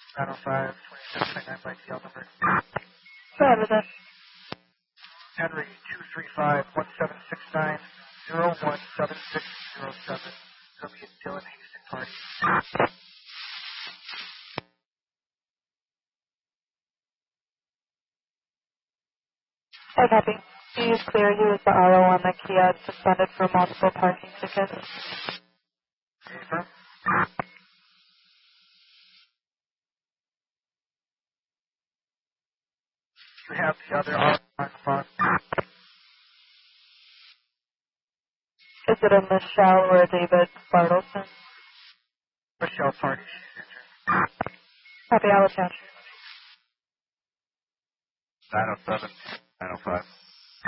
905, 2729 by TL number. Go ahead with it. Henry 235-1769-017607. It'll be a Dylan Houston party. Hi, copy. He is clear. He was the RO on the Kia, suspended for multiple parking tickets. Confirm. You have the other on the phone. Is it a Michelle or a David Bartleson? Michelle party. She's injured. Copy, I'll attach. 907, 905.